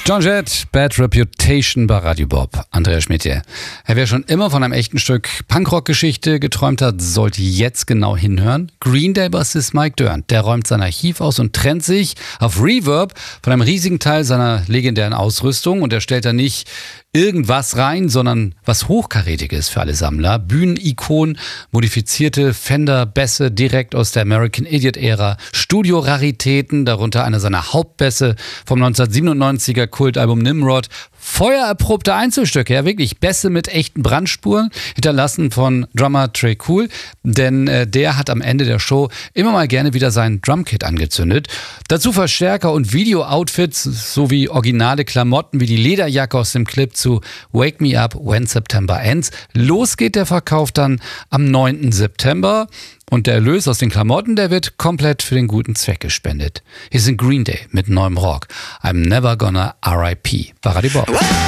Joan Jett, Bad Reputation bei Radio Bob. Andreas Schmidt hier. Wer schon immer von einem echten Stück Punkrock-Geschichte geträumt hat, sollte jetzt genau hinhören. Green Day-Bassist Mike Dirnt, der räumt sein Archiv aus und trennt sich auf Reverb von einem riesigen Teil seiner legendären Ausrüstung. Und er stellt da nicht irgendwas rein, sondern was Hochkarätiges für alle Sammler. Bühnenikonen, modifizierte Fender-Bässe direkt aus der American Idiot-Ära, Studio-Raritäten, darunter einer seiner Hauptbässe vom 1997er Kultalbum Nimrod, feuererprobte Einzelstücke, ja wirklich Bässe mit echten Brandspuren, hinterlassen von Drummer Trey Cool, denn der hat am Ende der Show immer mal gerne wieder sein Drumkit angezündet. Dazu Verstärker und Video-Outfits sowie originale Klamotten wie die Lederjacke aus dem Clip zu Wake Me Up When September Ends. Los geht der Verkauf dann am 9. September. Und der Erlös aus den Klamotten, der wird komplett für den guten Zweck gespendet. Hier sind Green Day mit neuem Rock. I'm Never Gonna R.I.P. bei Radio Bob.